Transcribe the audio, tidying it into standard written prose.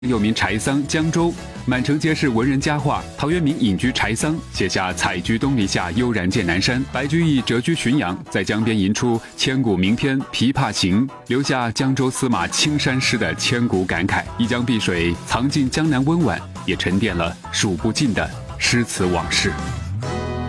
又名柴桑，江州满城皆是文人佳话。陶渊明隐居柴桑，写下“采菊东篱下，悠然见南山”。白居易谪居浔阳，在江边吟出千古名篇《琵琶行》，留下江州司马青衫湿的千古感慨。一江碧水藏尽江南温婉，也沉淀了数不尽的诗词往事。